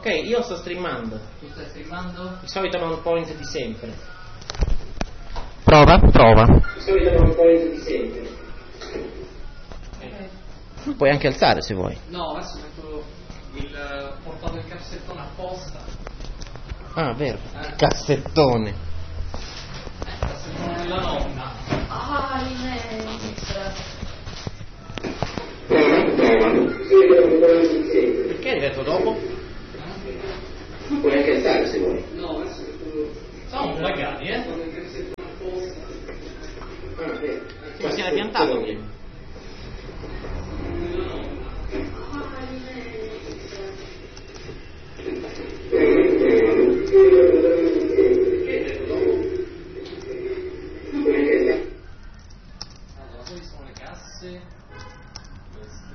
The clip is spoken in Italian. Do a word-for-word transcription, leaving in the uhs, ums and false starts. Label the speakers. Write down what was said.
Speaker 1: Ok, io sto streamando.
Speaker 2: Tu stai streamando?
Speaker 1: Il solito non point di sempre.
Speaker 3: Prova, prova.
Speaker 1: Il solito non point di sempre.
Speaker 3: Okay. Puoi anche alzare se vuoi.
Speaker 2: No, adesso metto il ho portato il cassettone apposta.
Speaker 3: Ah, vero.
Speaker 2: Eh.
Speaker 3: Cassettone.
Speaker 2: Eh, il cassettone della nonna.
Speaker 4: Ah, Inés.
Speaker 1: Perché hai detto dopo?
Speaker 2: Eh?
Speaker 1: Puoi anche alzare se vuoi.
Speaker 2: No, adesso metto... Siamo un po' lagati, eh?
Speaker 1: Ma si era piantato lì.
Speaker 2: Allora, queste sono le casse.